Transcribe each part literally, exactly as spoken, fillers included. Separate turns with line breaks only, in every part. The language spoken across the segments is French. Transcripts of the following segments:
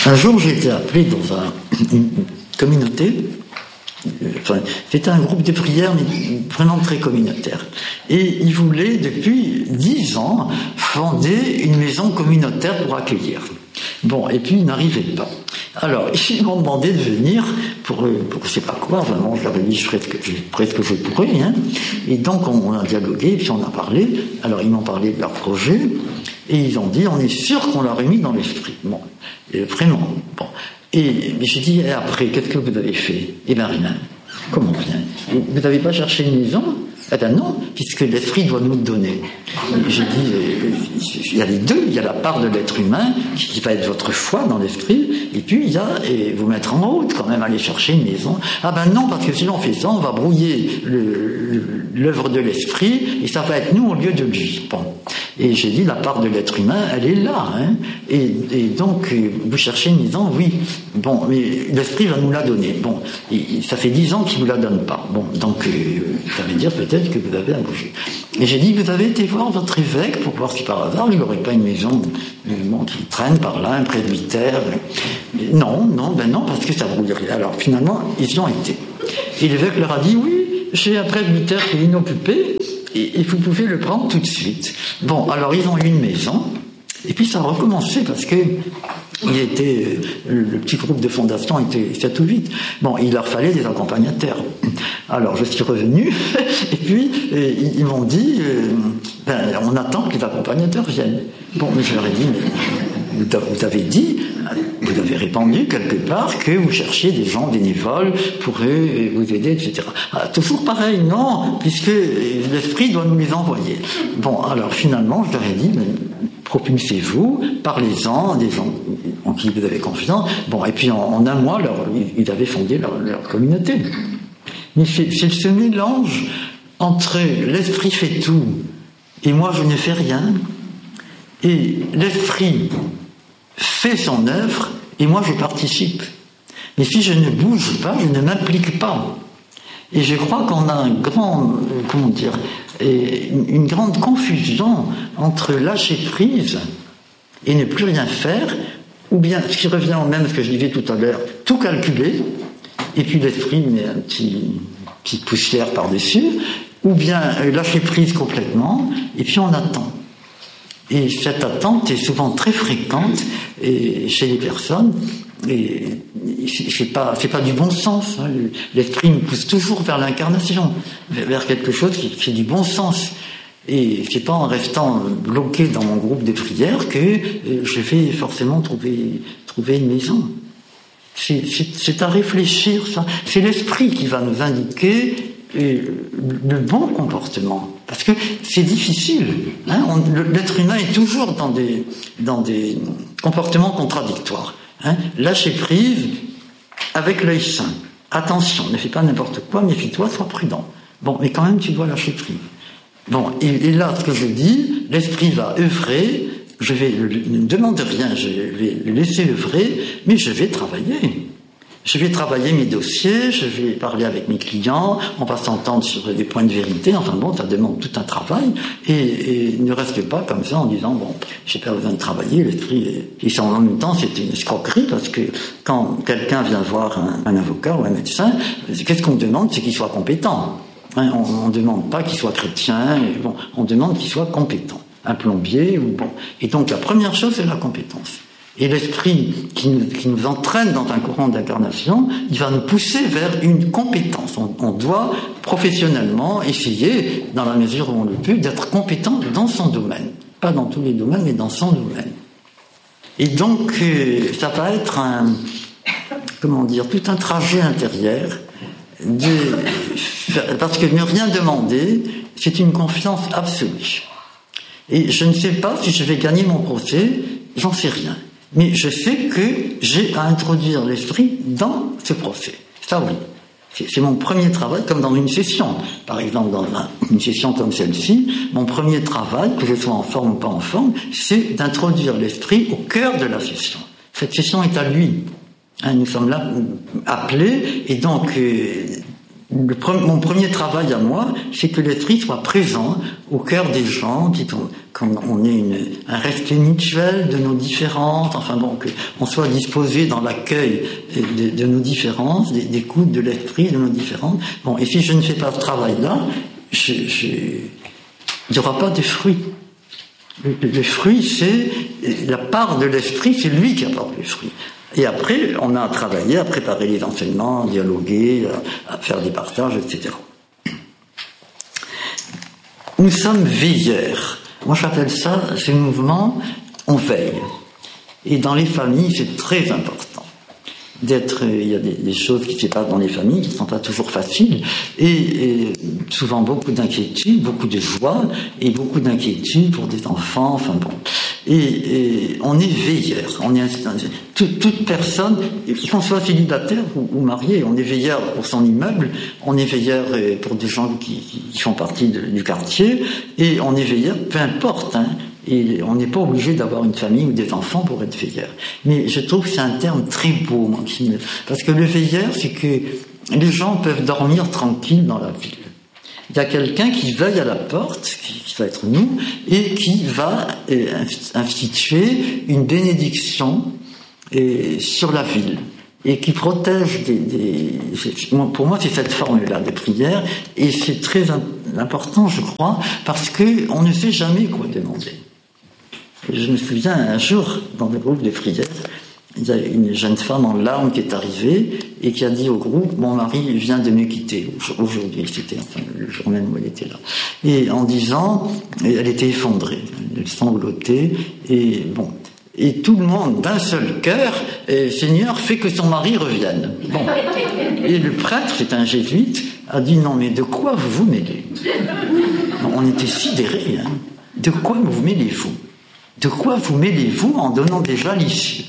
Un jour, j'ai été appelé dans un, une communauté. Enfin, c'était un groupe de prière, mais vraiment très communautaire. Et ils voulaient, depuis dix ans, fonder une maison communautaire pour accueillir. Bon, et puis ils n'arrivaient pas. Alors, ils m'ont demandé de venir pour, pour je sais pas quoi, vraiment, je leur ai dit, je ferai ce que je, presque je pourrais, hein. Et donc, on, on a dialogué, puis on a parlé. Alors, ils m'ont parlé de leur projet, et ils ont dit, on est sûr qu'on l'a remis dans l'esprit. Bon, et vraiment, bon. Et j'ai dit, et après, qu'est-ce que vous avez fait? Eh bien, rien. Comment rien? Vous n'avez pas cherché une maison? Eh bien non, puisque l'esprit doit nous le donner. J'ai dit, euh, il y a les deux, il y a la part de l'être humain, qui va être votre foi dans l'esprit, et puis il y a, et vous mettre en route quand même, aller chercher une maison. Ah ben non, parce que si on fait ça, on va brouiller le, le, l'œuvre de l'esprit, et ça va être nous au lieu de lui. Bon. Et j'ai dit, la part de l'être humain, elle est là, hein. Et, et donc, vous cherchez une maison, oui. Bon, mais l'esprit va nous la donner. Bon, et ça fait dix ans qu'il ne vous la donne pas. Bon, donc, euh, ça veut dire peut-être que vous avez à bouger. Et j'ai dit, vous avez été voir votre évêque pour voir si par hasard, il n'aurait pas une maison bon, qui traîne par là, un presbytère. Non, non, ben non, parce que ça brouillerait. Alors, finalement, ils y ont été. Et l'évêque leur a dit, oui, j'ai un presbytère qui est inoccupé, et, et vous pouvez le prendre tout de suite. Bon, alors ils ont eu une maison, et puis ça a recommencé parce que il était, le petit groupe de fondation était sept ou huit. Bon, il leur fallait des accompagnateurs. Alors je suis revenu, et puis et, ils m'ont dit, euh, ben, on attend que les accompagnateurs viennent. Bon, mais je leur ai dit, mais vous avez dit, vous avez répandu quelque part que vous cherchiez des gens bénévoles pour eux, vous aider, et cetera. Ah, toujours pareil, non, puisque l'esprit doit nous les envoyer. Bon, alors finalement, je leur ai dit, mais, propulsez-vous, parlez-en, des gens en qui vous avez confiance. Bon, et puis en, en un mois, leur, ils avaient fondé leur, leur communauté. Mais c'est, c'est ce mélange entre l'esprit fait tout et moi je ne fais rien, et l'esprit fait son œuvre et moi je participe. Mais si je ne bouge pas, je ne m'implique pas. Et je crois qu'on a un grand, comment dire, une grande confusion entre lâcher prise et ne plus rien faire, ou bien, ce qui revient au même ce que je disais tout à l'heure, tout calculer, et puis l'esprit met un petit, petite poussière par-dessus, ou bien lâcher prise complètement, et puis on attend. Et cette attente est souvent très fréquente et chez les personnes, et c'est pas, c'est pas du bon sens. Hein. L'esprit nous pousse toujours vers l'incarnation, vers quelque chose qui, qui est du bon sens. Et c'est pas en restant bloqué dans mon groupe de prière que je vais forcément trouver, trouver une maison. C'est, c'est, c'est à réfléchir, ça. C'est l'esprit qui va nous indiquer le bon comportement. Parce que c'est difficile. Hein. On, l'être humain est toujours dans des, dans des comportements contradictoires. Hein, lâcher prise avec l'œil sain. Attention, ne fais pas n'importe quoi, méfie-toi, sois prudent. Bon, mais quand même, tu dois lâcher prise. Bon, et, et là, ce que je dis, l'esprit va œuvrer, je vais, ne demande rien, je vais le laisser œuvrer, mais je vais travailler. Je vais travailler mes dossiers, je vais parler avec mes clients, on va s'entendre sur des points de vérité, enfin bon, ça demande tout un travail, et, et ne reste pas comme ça en disant, bon, j'ai pas besoin de travailler, l'esprit est... Et en même temps, c'est une escroquerie, parce que quand quelqu'un vient voir un, un avocat ou un médecin, qu'est-ce qu'on demande? C'est qu'il soit compétent. Hein, on ne demande pas qu'il soit chrétien, et bon, on demande qu'il soit compétent. Un plombier, ou bon. Et donc la première chose, c'est la compétence. Et l'esprit qui nous, qui nous entraîne dans un courant d'incarnation, il va nous pousser vers une compétence. On, on doit professionnellement essayer, dans la mesure où on le peut, d'être compétent dans son domaine. Pas dans tous les domaines, mais dans son domaine. Et donc, euh, ça va être un, comment dire, tout un trajet intérieur, de, parce que ne rien demander, c'est une confiance absolue. Et je ne sais pas si je vais gagner mon procès, j'en sais rien. Mais je sais que j'ai à introduire l'esprit dans ce procès. Ça, oui. C'est, c'est mon premier travail, comme dans une session. Par exemple, dans un, une session comme celle-ci, mon premier travail, que je sois en forme ou pas en forme, c'est d'introduire l'esprit au cœur de la session. Cette session est à lui. Hein, nous sommes là appelés, et donc, euh, le pre- mon premier travail à moi, c'est que l'esprit soit présent au cœur des gens, qu'on on ait une, un respect mutuel de nos différences, enfin bon, qu'on soit disposé dans l'accueil de, de nos différences, des, des coups de l'esprit de nos différences. Bon, et si je ne fais pas ce travail-là, je, je, il n'y aura pas de fruits. Le, le fruit, c'est la part de l'esprit, c'est lui qui apporte le fruit. Et après, on a à travailler, à préparer les enseignements, à dialoguer, à, à faire des partages, et cetera. Nous sommes veilleurs. Moi, j'appelle ça, ce mouvement, on veille. Et dans les familles, c'est très important d'être. Il y a des, des choses qui se passent dans les familles qui ne sont pas toujours faciles, et, et souvent beaucoup d'inquiétudes, beaucoup de joie, et beaucoup d'inquiétudes pour des enfants. Enfin bon. Et, et on est veilleur. On est toute, toute personne, qu'on soit célibataire ou, ou marié, on est veilleur pour son immeuble, on est veilleur pour des gens qui, qui font partie de, du quartier, et on est veilleur, peu importe. Hein, et on n'est pas obligé d'avoir une famille ou des enfants pour être veilleur. Mais je trouve que c'est un terme très beau, moi, qui me... parce que le veilleur, c'est que les gens peuvent dormir tranquilles dans la ville. Il y a quelqu'un qui veille à la porte, qui, qui va être nous, et qui va euh, instituer une bénédiction euh, sur la ville, et qui protège des... des... Pour moi, c'est cette forme-là de prière, et c'est très important, je crois, parce qu'on ne sait jamais quoi demander. Je me souviens, un jour, dans le groupe de prière, il y a une jeune femme en larmes qui est arrivée et qui a dit au groupe, mon mari vient de me quitter aujourd'hui, c'était enfin le jour même où elle était là. Et en disant, elle était effondrée, elle sanglotait, et bon, et tout le monde d'un seul cœur, Seigneur, fais que son mari revienne. Bon. Et le prêtre, c'est un jésuite, a dit, non mais de quoi vous vous mêlez? On était sidérés, hein. De quoi vous mêlez-vous? De quoi vous mêlez-vous en donnant déjà l'issue?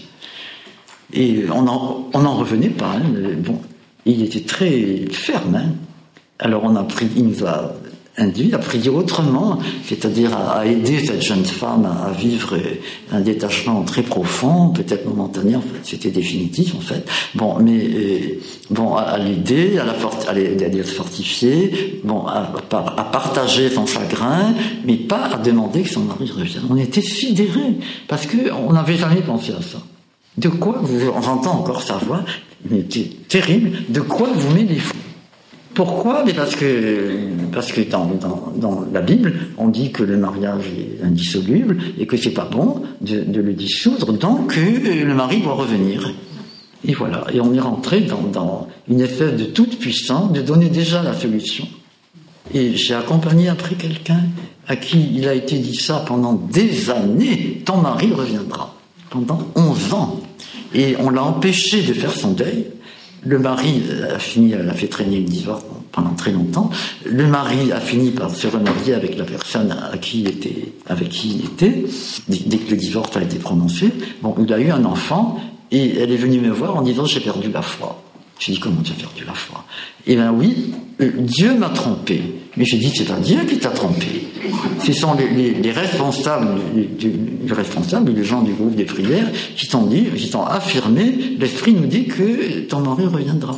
Et on n'en revenait pas. Hein. Bon, il était très ferme. Hein. Alors on a pris, il nous a induit à prier autrement, c'est-à-dire à, à aider cette jeune femme à, à vivre un détachement très profond, peut-être momentané, en fait, c'était définitif en fait. Bon, mais euh, bon, à, à l'aider, à la fort, à l'aider à se fortifier, bon, à, à, à partager son chagrin, mais pas à demander que son mari revienne. On était sidérés parce que on n'avait jamais pensé à ça. De quoi vous, j'entends encore sa voix, mais c'est terrible. De quoi vous mêlez-vous? Pourquoi? Mais parce que, parce que dans, dans, dans la Bible, on dit que le mariage est indissoluble et que c'est pas bon de, de le dissoudre, donc euh, le mari doit revenir. Et voilà. Et on est rentré dans, dans une espèce de toute puissance de donner déjà la solution. Et j'ai accompagné après quelqu'un à qui il a été dit ça pendant des années, ton mari reviendra. Pendant onze ans. Et on l'a empêché de faire son deuil. Le mari a fini, a fait traîner le divorce pendant très longtemps. Le mari a fini par se remarier avec la personne à qui il était, avec qui il était, dès que le divorce a été prononcé. Bon, il a eu un enfant, et elle est venue me voir en disant, j'ai perdu la foi. J'ai dit, comment tu as perdu la foi? Eh bien oui, euh, Dieu m'a trompé. Mais j'ai dit, c'est pas Dieu qui t'a trompé. Ce sont les, les, les responsables, les, les, les responsables, les gens du groupe des prières, qui t'ont dit, qui t'ont affirmé, l'Esprit nous dit que ton mari reviendra.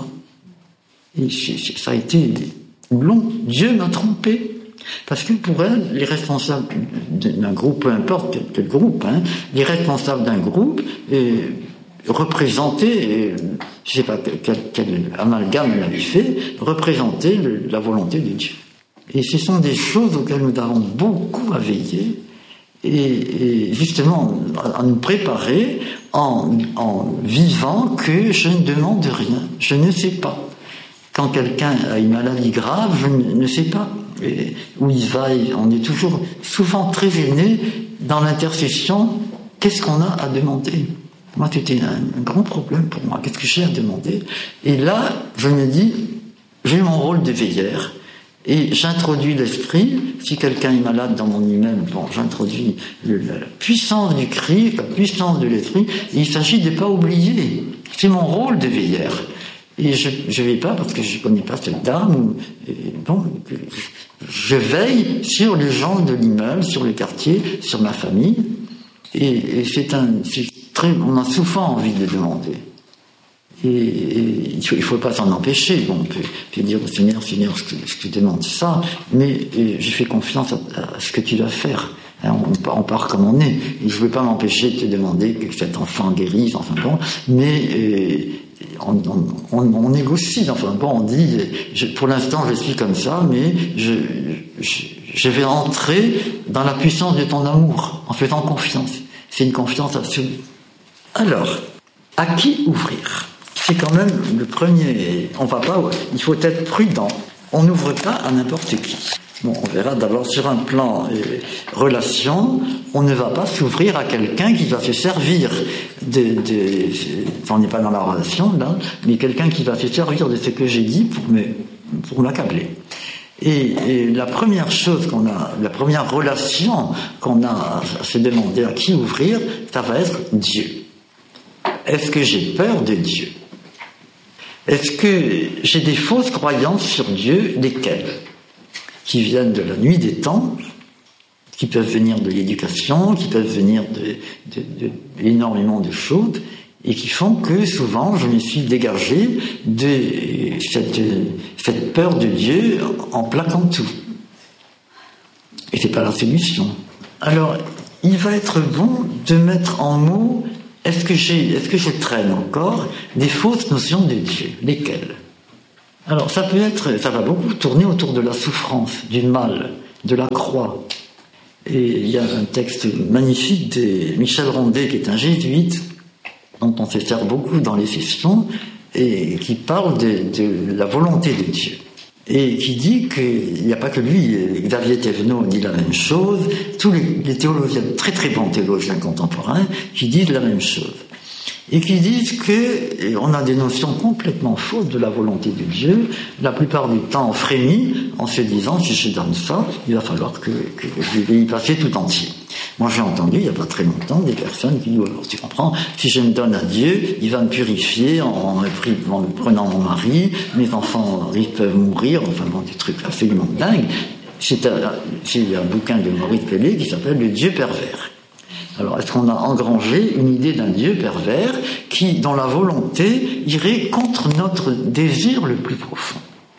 Et ça a été long. Dieu m'a trompé. Parce que pour elle, les responsables d'un groupe, peu importe quel, quel groupe, hein, les responsables d'un groupe, euh, représenter, je ne sais pas quel, quel amalgame elle avait fait, représenter le, la volonté de Dieu. Et ce sont des choses auxquelles nous avons beaucoup à veiller, et, et justement à nous préparer en, en vivant que je ne demande rien, je ne sais pas. Quand quelqu'un a une maladie grave, je ne, ne sais pas et où il va, on est toujours souvent très gêné dans l'intercession, qu'est-ce qu'on a à demander? Moi, c'était un, un grand problème pour moi. Qu'est-ce que j'ai à demander? Et là, je me dis, j'ai mon rôle de veilleur et j'introduis l'esprit. Si quelqu'un est malade dans mon immeuble, bon, j'introduis le, la puissance du Christ, la puissance de l'esprit. Et il s'agit de ne pas oublier. C'est mon rôle de veilleur. Et je ne vais pas parce que je ne connais pas cette dame. Ou, et bon, je veille sur les gens de l'immeuble, sur le quartier, sur ma famille. Et, et c'est un... C'est très, on a souvent envie de demander. Et, et il ne faut, faut pas s'en empêcher. Bon, on peut, peut dire au Seigneur, Seigneur, ce que, ce que tu demandes ça, mais je fais confiance à, à ce que tu vas faire. Hein, on, on part comme on est. Et je ne veux pas m'empêcher de te demander que cet enfant guérisse, enfin bon, mais euh, on, on, on, on négocie, enfin bon, on dit, je, pour l'instant je suis comme ça, mais je, je, je vais entrer dans la puissance de ton amour, en faisant confiance. C'est une confiance absolue. Alors, à qui ouvrir ? C'est quand même le premier. On va pas. Il faut être prudent. On n'ouvre pas à n'importe qui. Bon, on verra d'abord sur un plan euh, relation. On ne va pas s'ouvrir à quelqu'un qui va se servir de. de on n'est pas dans la relation là, mais quelqu'un qui va se servir de ce que j'ai dit pour me pour m'accabler. Et, et la première chose qu'on a, la première relation qu'on a à se demander à qui ouvrir, ça va être Dieu. Est-ce que j'ai peur de Dieu ? Est-ce que j'ai des fausses croyances sur Dieu, lesquelles ? Qui viennent de la nuit des temps, qui peuvent venir de l'éducation, qui peuvent venir de, de, de énormément de choses, et qui font que souvent je me suis dégagé de cette, cette peur de Dieu en plaquant tout. Et c'est pas la solution. Alors, il va être bon de mettre en mots. Est-ce que j'ai, est-ce que je traîne encore des fausses notions de Dieu ? Lesquelles ? Alors, ça peut être, ça va beaucoup tourner autour de la souffrance, du mal, de la croix. Et il y a un texte magnifique de Michel Rondet, qui est un jésuite, dont on se sert beaucoup dans les sessions, et qui parle de, de la volonté de Dieu. Et qui dit qu'il n'y a pas que lui, Xavier Thévenot dit la même chose, tous les, les théologiens, très très bons théologiens contemporains, qui disent la même chose. Et qui disent qu'on a des notions complètement fausses de la volonté de Dieu. La plupart du temps, on frémit en se disant, si je donne ça, il va falloir que, que je vais y passer tout entier. Moi, j'ai entendu, il n'y a pas très longtemps, des personnes qui disent, alors tu comprends, si je me donne à Dieu, il va me purifier en me, en me prenant mon mari, mes enfants ils peuvent mourir, enfin bon, des trucs absolument dingues. C'est un, c'est un bouquin de Maurice Pellet qui s'appelle « Le Dieu pervers ». Alors, est-ce qu'on a engrangé une idée d'un Dieu pervers qui, dans la volonté, irait contre notre désir le plus profond ?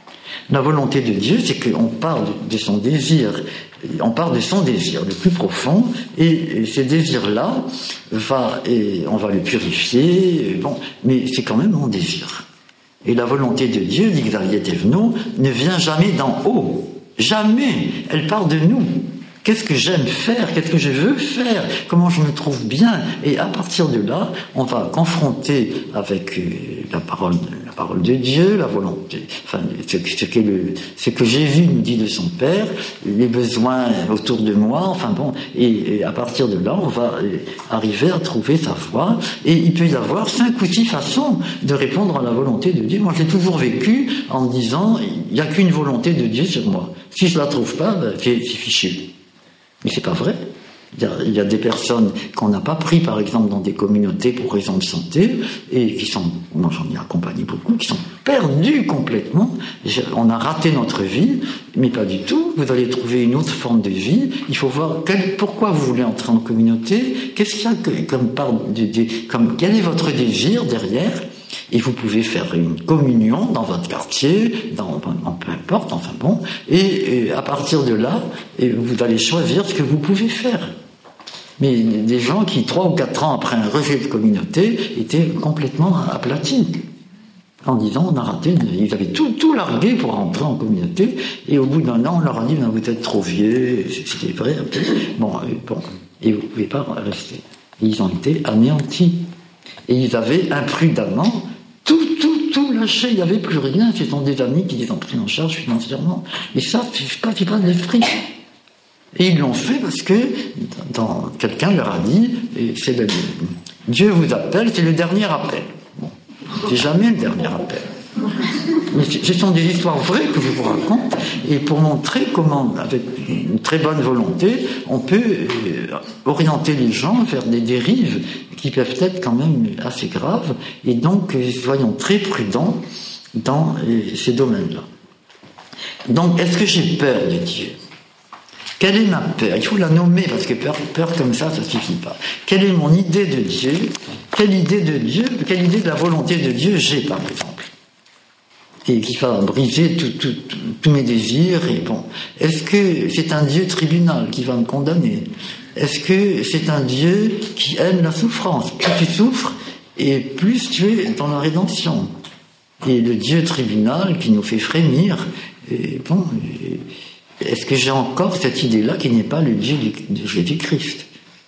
La volonté de Dieu, c'est qu'on part de son désir, on part de son désir le plus profond, et ce désir-là, va, et on va le purifier, bon, mais c'est quand même mon désir. Et la volonté de Dieu, dit Xavier Thévenot, ne vient jamais d'en haut. Jamais. Elle part de nous. Qu'est-ce que j'aime faire ? Qu'est-ce que je veux faire ? Comment je me trouve bien ? Et à partir de là, on va confronter avec la parole, la parole de Dieu, la volonté, enfin, ce, ce, que le, ce que j'ai vu, nous dit de son Père, les besoins autour de moi, enfin bon, et, et à partir de là, on va arriver à trouver sa voie. Et il peut y avoir cinq ou six façons de répondre à la volonté de Dieu. Moi, j'ai toujours vécu en me disant, il n'y a qu'une volonté de Dieu sur moi. Si je la trouve pas, ben, c'est, c'est fichu. Mais c'est pas vrai. Il y a, il y a des personnes qu'on n'a pas pris, par exemple, dans des communautés pour raisons de santé, et qui sont, moi j'en ai accompagné beaucoup, qui sont perdus complètement. On a raté notre vie, mais pas du tout. Vous allez trouver une autre forme de vie. Il faut voir quel, pourquoi vous voulez entrer en communauté, qu'est-ce qu'il y a que, comme part de, de, comme, quel est votre désir derrière. Et vous pouvez faire une communion dans votre quartier, dans, peu importe, enfin bon, et, et à partir de là, et vous allez choisir ce que vous pouvez faire. Mais des gens qui, trois ou quatre ans après un rejet de communauté, étaient complètement aplatis, en disant on a raté, ils avaient tout, tout largué pour rentrer en communauté, et au bout d'un an, on leur a dit, vous êtes trop vieux, c'était vrai un peu, bon, bon, et vous ne pouvez pas rester. Et ils ont été anéantis. Et ils avaient imprudemment tout, tout, tout lâché, il n'y avait plus rien. Ce sont des amis qui les ont pris en charge financièrement. Et ça, c'est pas, c'est pas de l'esprit. Et ils l'ont fait parce que dans, quelqu'un leur a dit, et c'est le, Dieu vous appelle, c'est le dernier appel. Bon, c'est jamais le dernier appel. Mais ce sont des histoires vraies que je vous raconte, et pour montrer comment, avec une très bonne volonté, on peut orienter les gens vers des dérives qui peuvent être quand même assez graves, et donc soyons très prudents dans ces domaines-là. Donc, est-ce que j'ai peur de Dieu ? Quelle est ma peur ? Il faut la nommer, parce que peur, peur comme ça, ça ne suffit pas. Quelle est mon idée de Dieu ? quelle idée de Dieu, quelle idée de la volonté de Dieu j'ai, par exemple, et qui va briser tous mes désirs. Et bon, est-ce que c'est un Dieu tribunal qui va me condamner? Est-ce que c'est un Dieu qui aime la souffrance? Plus tu souffres, et plus tu es dans la rédemption. Et le Dieu tribunal qui nous fait frémir, et bon, est-ce que j'ai encore cette idée-là qui n'est pas le Dieu de Jésus-Christ?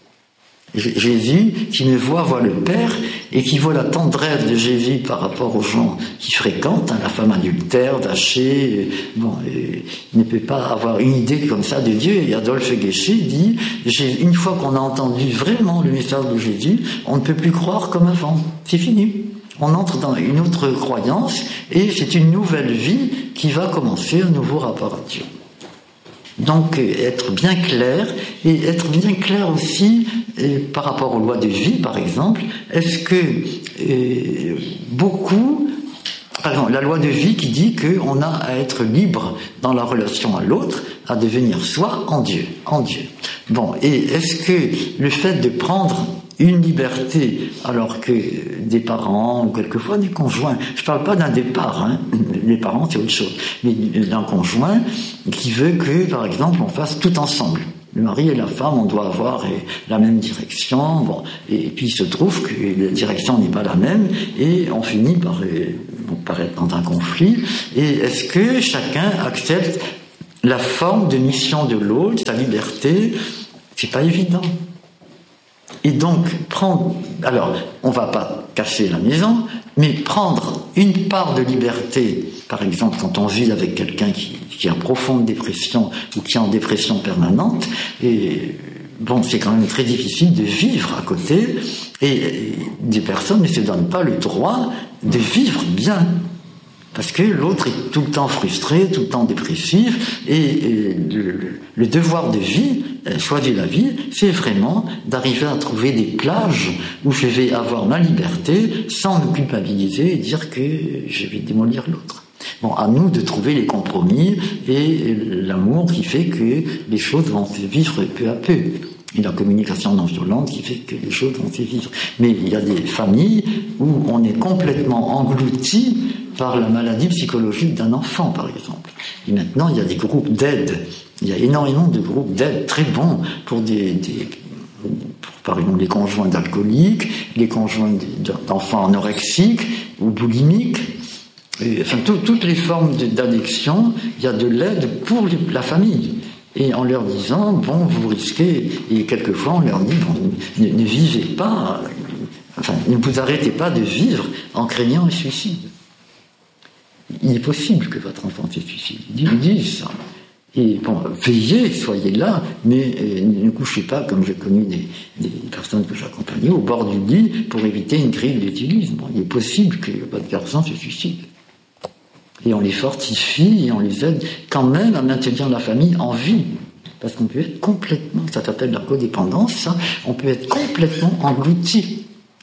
Jésus qui me voit, voit le Père, et qui voit la tendresse de Jésus par rapport aux gens qui fréquentent, hein, la femme adultère, Dachée, bon, il ne peut pas avoir une idée comme ça de Dieu. Et Adolphe Guéché dit, une fois qu'on a entendu vraiment le message de Jésus, on ne peut plus croire comme avant. C'est fini. On entre dans une autre croyance, et c'est une nouvelle vie qui va commencer, un nouveau rapport à Dieu. Donc, être bien clair, et être bien clair aussi euh, par rapport aux lois de vie, par exemple. Est-ce que euh, beaucoup, par exemple, la loi de vie qui dit qu'on a à être libre dans la relation à l'autre, à devenir soi en Dieu, en Dieu. Bon, et est-ce que le fait de prendre une liberté, alors que des parents, ou quelquefois des conjoints, je ne parle pas d'un départ, hein, les parents c'est autre chose, mais d'un conjoint qui veut que, par exemple, on fasse tout ensemble. Le mari et la femme, on doit avoir la même direction, bon, et puis il se trouve que la direction n'est pas la même, et on finit par, par être dans un conflit. Et est-ce que chacun accepte la forme de mission de l'autre, sa liberté? C'est pas évident. Et donc, prendre, alors, on va pas casser la maison, mais prendre une part de liberté, par exemple, quand on vit avec quelqu'un qui, qui est en profonde dépression ou qui est en dépression permanente, et bon, c'est quand même très difficile de vivre à côté, et, et des personnes ne se donnent pas le droit de vivre bien. Parce que l'autre est tout le temps frustré, tout le temps dépressif, et, et le, le devoir de vie, choisir la vie, c'est vraiment d'arriver à trouver des plages où je vais avoir ma liberté sans me culpabiliser et dire que je vais démolir l'autre. Bon, à nous de trouver les compromis et l'amour qui fait que les choses vont se vivre peu à peu. Et la communication non violente qui fait que les choses vont se vivre. Mais il y a des familles où on est complètement englouti par la maladie psychologique d'un enfant, par exemple. Et maintenant, il y a des groupes d'aide. Il y a énormément de groupes d'aide très bons pour des, des pour, par exemple, les conjoints d'alcooliques, les conjoints d'enfants anorexiques ou boulimiques. Et, enfin, tout, toutes les formes d'addiction, il y a de l'aide pour les, la famille. Et en leur disant, bon, vous risquez, et quelquefois on leur dit, bon, ne, ne vivez pas, enfin, ne vous arrêtez pas de vivre en craignant le suicide. Il est possible que votre enfant se suicide. Ils disent ça. Et bon, veillez, soyez là, mais euh, ne couchez pas, comme j'ai connu des, des personnes que j'accompagnais, au bord du lit pour éviter une crise d'éthylisme. Bon, il est possible que votre garçon se suicide. Et on les fortifie et on les aide quand même à maintenir la famille en vie. Parce qu'on peut être complètement, ça s'appelle la codépendance, ça, on peut être complètement englouti.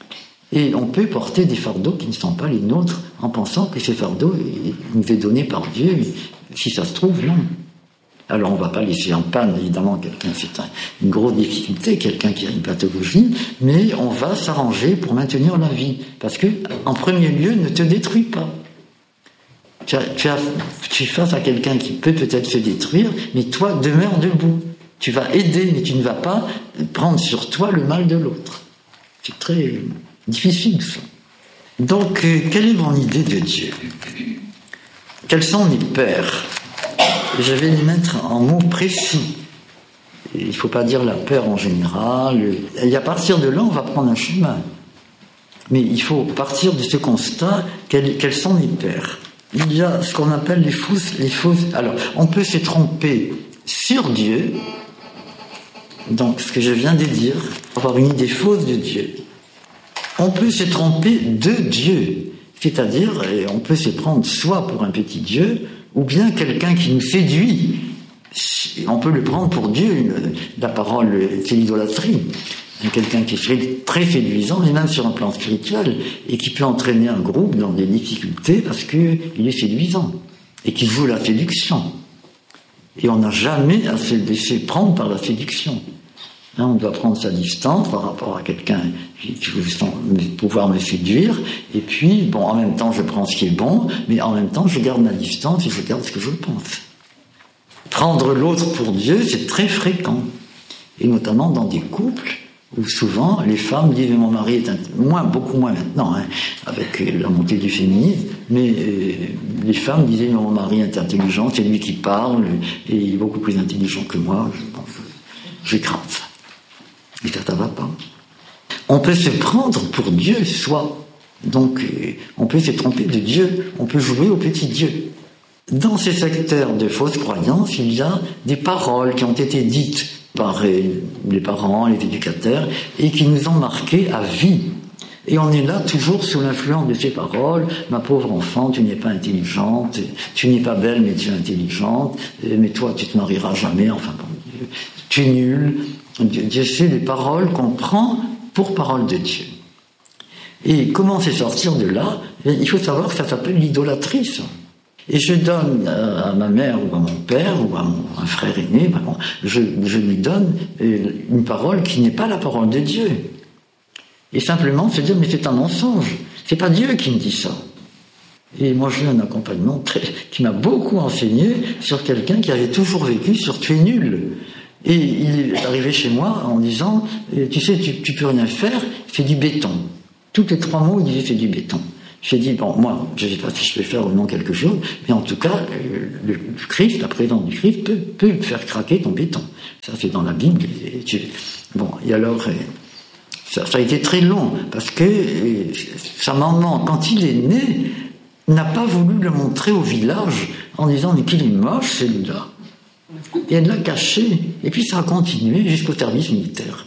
Et on peut porter des fardeaux qui ne sont pas les nôtres en pensant que ces fardeaux nous est donné par Dieu. Si ça se trouve, non. Alors on ne va pas laisser en panne, évidemment, quelqu'un, c'est un, une grosse difficulté, quelqu'un qui a une pathologie, mais on va s'arranger pour maintenir la vie. Parce que, en premier lieu, ne te détruis pas. Tu, as, tu, as, tu es face à quelqu'un qui peut peut-être se détruire, mais toi, demeure debout. Tu vas aider, mais tu ne vas pas prendre sur toi le mal de l'autre. C'est très difficile, ça. Donc, euh, quelle est mon idée de Dieu? Quels sont mes pères? Je vais les mettre en mots précis. Il ne faut pas dire la peur en général. Et à partir de là, on va prendre un chemin. Mais il faut partir de ce constat, quels, quels sont mes pères? Il y a ce qu'on appelle les fausses, les fausses. Alors, on peut se tromper sur Dieu, donc ce que je viens de dire, avoir une idée fausse de Dieu. On peut se tromper de Dieu, c'est-à-dire, on peut se prendre soit pour un petit Dieu, ou bien quelqu'un qui nous séduit. On peut le prendre pour Dieu. La parole, c'est l'idolâtrie. Quelqu'un qui est très séduisant, et même sur un plan spirituel, et qui peut entraîner un groupe dans des difficultés parce qu'il est séduisant, et qui joue la séduction. Et on n'a jamais à se laisser prendre par la séduction. Hein, on doit prendre sa distance par rapport à quelqu'un qui, qui veut pouvoir me séduire. Et puis, bon, en même temps, je prends ce qui est bon, mais en même temps, je garde ma distance et je garde ce que je pense. Prendre l'autre pour Dieu, c'est très fréquent. Et notamment dans des couples où souvent les femmes disent « mon mari est... » moins, beaucoup moins maintenant, hein, avec la montée du féminisme, mais euh, les femmes disaient « mon mari est intelligent, c'est lui qui parle, et il est beaucoup plus intelligent que moi, je pense, j'écrase. » Et ça, ça va pas. On peut se prendre pour Dieu, soi. Donc, euh, on peut se tromper de Dieu, on peut jouer au petit Dieu. Dans ces secteurs de fausses croyances, il y a des paroles qui ont été dites par les parents, les éducateurs, et qui nous ont marqués à vie. Et on est là toujours sous l'influence de ces paroles. Ma pauvre enfant, tu n'es pas intelligente, tu n'es pas belle, mais tu es intelligente, mais toi, tu te marieras jamais, enfin bon, tu es nul. Dieu sait les paroles qu'on prend pour parole de Dieu. Et comment c'est sortir de là? Il faut savoir que ça s'appelle l'idolâtrie, ça. Et je donne à ma mère ou à mon père ou à mon un frère aîné, ben bon, je, je lui donne une parole qui n'est pas la parole de Dieu. Et simplement se dire, mais c'est un mensonge, c'est pas Dieu qui me dit ça. Et moi j'ai eu un accompagnement très, qui m'a beaucoup enseigné sur quelqu'un qui avait toujours vécu sur tu es nul. Et il est arrivé chez moi en disant, tu sais, tu, tu peux rien faire, c'est du béton. Tous les trois mots, il disait c'est du béton. J'ai dit, bon, moi, je ne sais pas si je peux faire ou non quelque chose, mais en tout cas, le, le Christ, la présence du Christ peut, peut faire craquer ton béton. Ça, c'est dans la Bible. Et tu... Bon, et alors, ça, ça a été très long, parce que sa maman, quand il est né, n'a pas voulu le montrer au village en disant, mais qu'il est moche, celui-là. Et elle l'a caché. Et puis ça a continué jusqu'au service militaire.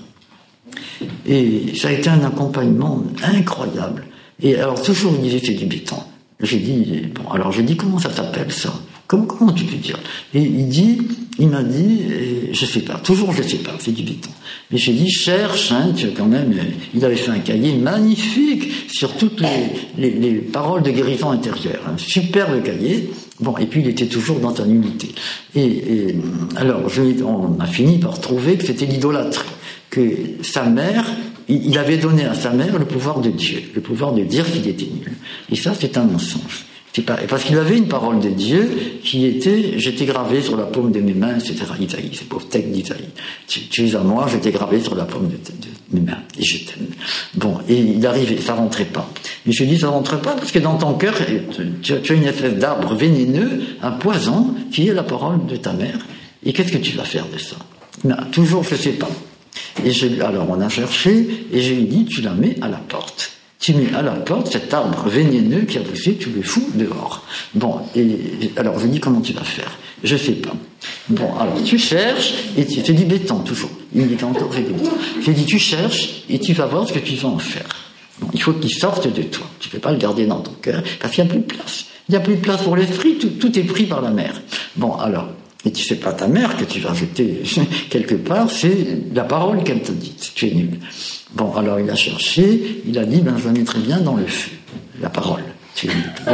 Et ça a été un accompagnement incroyable. Et alors, toujours, il disait, c'est du béton. J'ai dit, bon, alors j'ai dit, comment ça s'appelle, ça? Comment, comment tu peux dire? Et il dit, il m'a dit, et je sais pas, toujours je sais pas, c'est du béton. Mais j'ai dit, cherche, hein, tu quand même, il avait fait un cahier magnifique sur toutes les, les, les paroles de guérison intérieure, un superbe cahier. Bon, et puis il était toujours dans sa nullité. Et, et alors, je, on a fini par trouver que c'était l'idolâtrie, que sa mère, il avait donné à sa mère le pouvoir de Dieu, le pouvoir de dire qu'il était nul. Et ça, c'est un mensonge. C'est pas, parce qu'il avait une parole de Dieu qui était, j'étais gravé sur la paume de mes mains, et cetera. Isaïe, c'est pauvre texte d'Isaïe. Tu, tu es à moi, j'étais gravé sur la paume de, de, de mes mains, et je t'aime. Bon, et il arrivait, ça rentrait pas. Mais je dis, ça rentre pas parce que dans ton cœur, tu, tu as une espèce d'arbre vénéneux, un poison, qui est la parole de ta mère. Et qu'est-ce que tu vas faire de ça? Non, toujours, je sais pas. Et je, alors on a cherché, et je lui ai dit, tu la mets à la porte. Tu mets à la porte cet arbre vénéneux qui a poussé, tu le fous dehors. Bon, et alors je lui ai dit, comment tu vas faire? Je sais pas. Bon, alors tu cherches, et tu, c'est du béton toujours. Il était encore du béton. Je lui ai dit, tu cherches, et tu vas voir ce que tu vas en faire. Bon, il faut qu'il sorte de toi. Tu ne peux pas le garder dans ton cœur, parce qu'il n'y a plus de place. Il n'y a plus de place pour l'esprit, tout, tout est pris par la mer. Bon, alors... Et tu sais pas ta mère que tu vas jeter quelque part, c'est la parole qu'elle te dit. Tu es nul. Bon, alors il a cherché, il a dit, ben je la mettrai bien dans le feu. La parole. Tu es nul. Bon.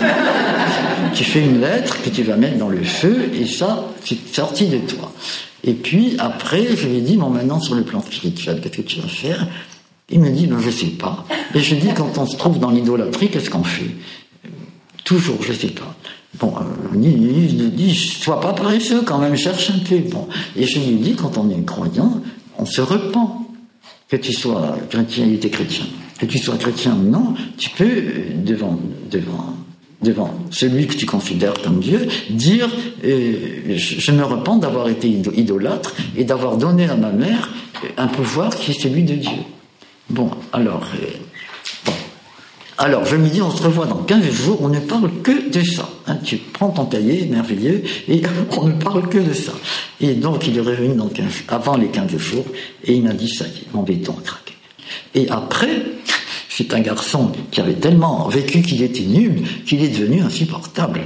Tu fais une lettre que tu vas mettre dans le feu, et ça, c'est sorti de toi. Et puis, après, je lui ai dit, bon, maintenant, sur le plan spirituel, qu'est-ce que tu vas faire? Il me dit, ben je sais pas. Et je dis, quand on se trouve dans l'idolâtrie, qu'est-ce qu'on fait? Toujours, je sais pas. Bon, euh, il dit, sois pas paresseux quand même, cherche un peu. Bon. Et je lui dis, quand on est croyant, on se repent. Que tu sois chrétien, il était chrétien. Que tu sois chrétien ou non, tu peux, devant, devant, devant celui que tu considères comme Dieu, dire, euh, je, je me repens d'avoir été idolâtre et d'avoir donné à ma mère un pouvoir qui est celui de Dieu. Bon, alors... Euh, Alors, je me dis, on se revoit dans quinze jours, on ne parle que de ça. Hein, tu prends ton cahier, merveilleux, et on ne parle que de ça. Et donc, il est revenu dans quinze, avant les quinze jours, et il m'a dit, ça y est, mon béton a craqué. Et après, c'est un garçon qui avait tellement vécu qu'il était nul, qu'il est devenu insupportable.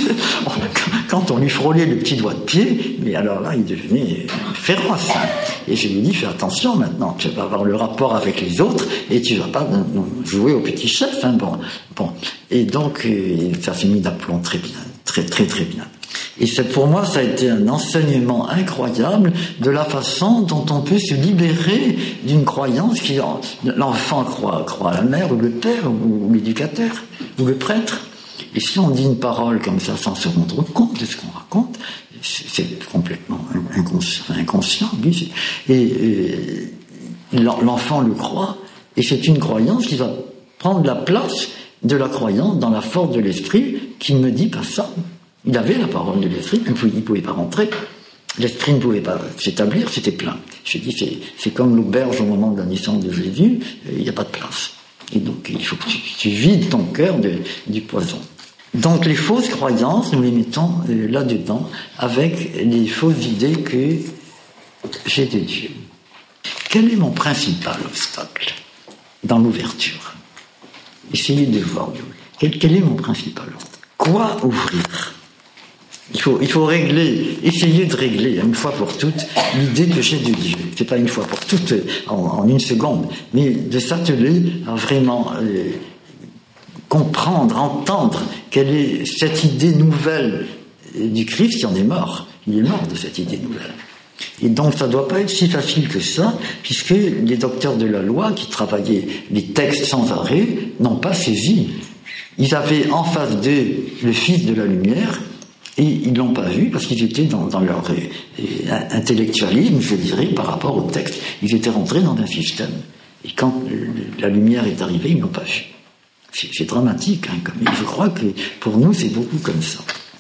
Quand on lui frôlait le petit doigt de pied, mais alors là, il devenait féroce. Et je lui dis, fais attention maintenant, tu vas avoir le rapport avec les autres, et tu vas pas jouer au petit chef. Hein, bon, bon. Et donc, ça s'est mis d'aplomb très bien, très très très bien. Et c'est, pour moi, ça a été un enseignement incroyable de la façon dont on peut se libérer d'une croyance qui, l'enfant croit, croit à la mère ou le père ou, ou l'éducateur ou le prêtre. Et si on dit une parole comme ça sans se rendre compte de ce qu'on raconte, c'est, c'est complètement inconscient, inconscient oui. Et, et l'enfant le croit, et c'est une croyance qui va prendre la place de la croyance dans la force de l'esprit qui ne me dit pas ça. Il avait la parole de l'esprit, il ne pouvait pas rentrer. L'esprit ne pouvait pas s'établir, c'était plein. Je dis, c'est, c'est comme l'auberge au moment de la naissance de Jésus, il n'y a pas de place. Et donc, il faut que tu, tu vides ton cœur de, du poison. Donc, les fausses croyances, nous les mettons euh, là-dedans, avec les fausses idées que j'ai de Dieu. Quel est mon principal obstacle dans l'ouverture? Essayez de voir. Quel, quel est mon principal obstacle? Quoi ouvrir? Il faut, il faut régler, essayer de régler une fois pour toutes l'idée que j'ai de Dieu. C'est pas une fois pour toutes en, en une seconde, mais de s'atteler à vraiment euh, comprendre, entendre quelle est cette idée nouvelle du Christ qui en est mort. Il est mort de cette idée nouvelle. Et donc ça ne doit pas être si facile que ça, puisque les docteurs de la loi qui travaillaient les textes sans arrêt n'ont pas saisi. Ils avaient en face d'eux le Fils de la lumière, et ils ne l'ont pas vu parce qu'ils étaient dans, dans leur euh, euh, intellectualisme, je dirais, par rapport au texte. Ils étaient rentrés dans un système. Et quand euh, la lumière est arrivée, ils ne l'ont pas vu. C'est, c'est dramatique, hein, comme, je crois que pour nous, c'est beaucoup comme ça.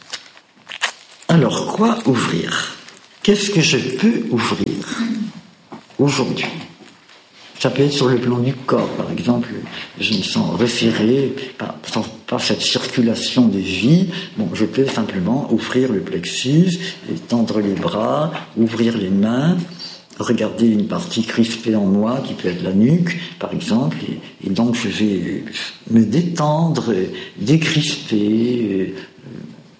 Alors, quoi ouvrir? Qu'est-ce que je peux ouvrir aujourd'hui? Ça peut être sur le plan du corps, par exemple, je me sens resserré par, par cette circulation de vie. Bon, je peux simplement ouvrir le plexus, tendre les bras, ouvrir les mains, regarder une partie crispée en moi, qui peut être la nuque, par exemple, et, et donc je vais me détendre, décrisper, euh,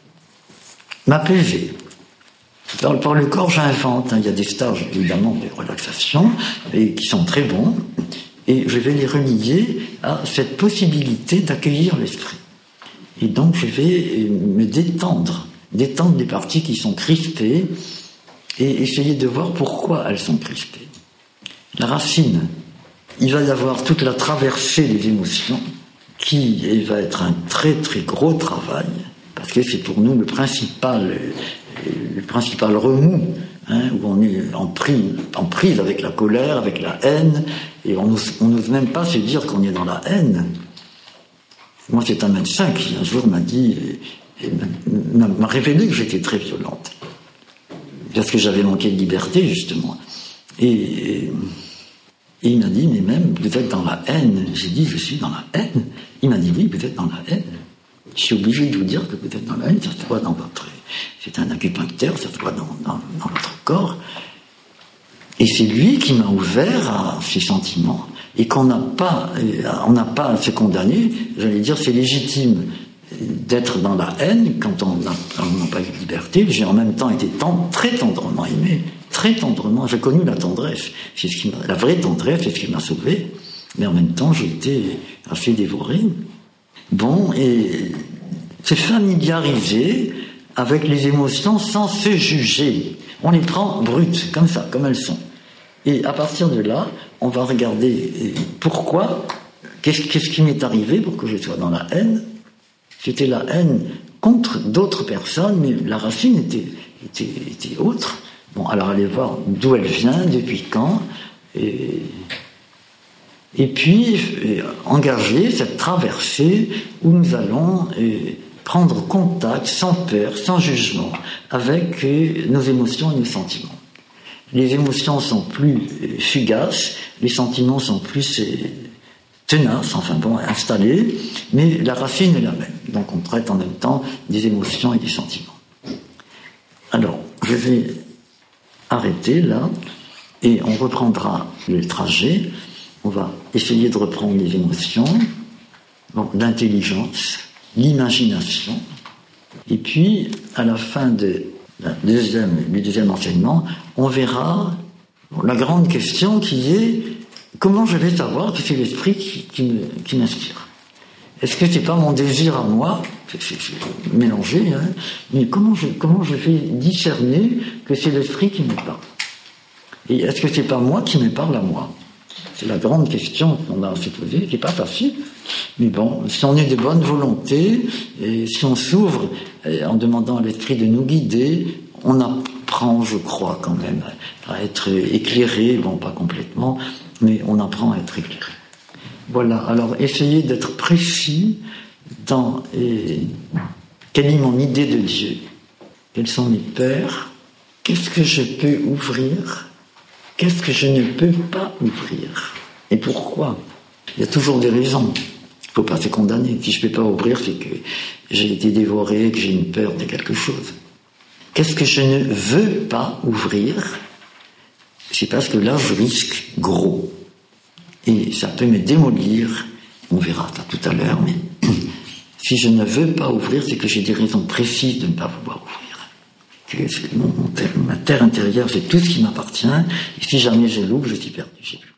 m'apaiser. Par, par le corps, j'invente. Hein. Il y a des stages, évidemment, de relaxation, et qui sont très bons. Et je vais les relier à cette possibilité d'accueillir l'esprit. Et donc, je vais me détendre, détendre des parties qui sont crispées, et essayer de voir pourquoi elles sont crispées. La racine, il va y avoir toute la traversée des émotions, qui va être un très très gros travail, parce que c'est pour nous le principal... le principal remous, hein, où on est en prise, en prise avec la colère, avec la haine, et on n'ose même pas se dire qu'on est dans la haine. Moi, c'est un médecin qui un jour m'a dit, et, et m'a, m'a révélé que j'étais très violente, parce que j'avais manqué de liberté, justement. Et, et, et il m'a dit, mais même, vous êtes dans la haine. J'ai dit, je suis dans la haine. Il m'a dit, oui, vous êtes dans la haine. Je suis obligé de vous dire que vous êtes dans la haine, ça se voit dans votre... C'est un acupuncteur, ça se voit dans, dans, dans votre corps. Et c'est lui qui m'a ouvert à ces sentiments. Et qu'on n'a pas, on n'a pas à se condamner. J'allais dire, c'est légitime d'être dans la haine quand on n'a pas eu de liberté. J'ai en même temps été tant, très tendrement aimé, très tendrement. J'ai connu la tendresse, c'est ce qui m'a, la vraie tendresse, c'est ce qui m'a sauvé. Mais en même temps, j'ai été assez dévoré. Bon, et se familiariser avec les émotions sans se juger. On les prend brutes, comme ça, comme elles sont. Et à partir de là, on va regarder pourquoi, qu'est-ce, qu'est-ce qui m'est arrivé pour que je sois dans la haine. C'était la haine contre d'autres personnes, mais la racine était, était, était autre. Bon, alors allez voir d'où elle vient, depuis quand, et... Et puis, euh, engager cette traversée où nous allons euh, prendre contact, sans peur, sans jugement, avec euh, nos émotions et nos sentiments. Les émotions sont plus euh, fugaces, les sentiments sont plus euh, tenaces, enfin bon, installés, mais la racine est la même. Donc on traite en même temps des émotions et des sentiments. Alors, je vais arrêter là, et on reprendra le trajet. On va essayer de reprendre les émotions, bon, l'intelligence, l'imagination. Et puis, à la fin de la deuxième, du deuxième enseignement, on verra bon, la grande question qui est comment je vais savoir que c'est l'esprit qui, qui, me, qui m'inspire. Est-ce que c'est pas mon désir à moi? C'est, c'est, c'est mélangé, hein. Mais comment je, comment je vais discerner que c'est l'esprit qui me parle? Et est-ce que c'est pas moi qui me parle à moi? C'est la grande question qu'on a à se poser, qui n'est pas facile. Mais bon, si on est de bonne volonté, et si on s'ouvre en demandant à l'esprit de nous guider, on apprend, je crois, quand même, à être éclairé, bon, pas complètement, mais on apprend à être éclairé. Voilà, alors essayez d'être précis dans et, quelle est mon idée de Dieu, quels sont mes pères, qu'est-ce que je peux ouvrir, qu'est-ce que je ne peux pas ouvrir, et pourquoi? Il y a toujours des raisons, il ne faut pas se condamner. Si je ne peux pas ouvrir, c'est que j'ai été dévoré, que j'ai une peur de quelque chose. Qu'est-ce que je ne veux pas ouvrir? C'est parce que là, je risque gros. Et ça peut me démolir, on verra ça tout à l'heure, mais si je ne veux pas ouvrir, c'est que j'ai des raisons précises de ne pas vouloir ouvrir. Que c'est mon, mon terre, ma terre intérieure, c'est tout ce qui m'appartient, et si jamais je l'ouvre, je suis perdu, je sais plus.